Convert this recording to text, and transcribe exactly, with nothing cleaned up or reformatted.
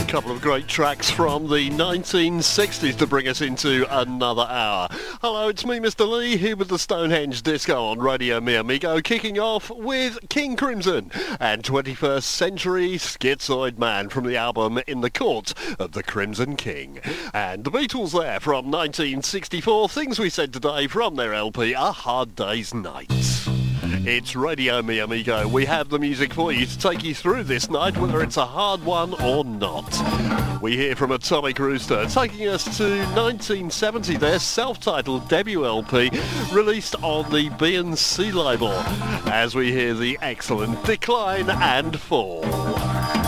couple of great tracks from the nineteen sixties to bring us into another hour. Hello, it's me, Mister Lee, here with the Stonehenge Disco on Radio Mi Amigo, kicking off with King Crimson and twenty-first Century Schizoid Man from the album In the Court of the Crimson King. And the Beatles there from nineteen sixty-four, Things We Said Today from their L P A Hard Day's Night. It's Radio Mi Amigo. We have the music for you to take you through this night, whether it's a hard one or not. We hear from Atomic Rooster, taking us to nineteen seventy, their self-titled debut L P, released on the B and C label, as we hear the excellent Decline and Fall.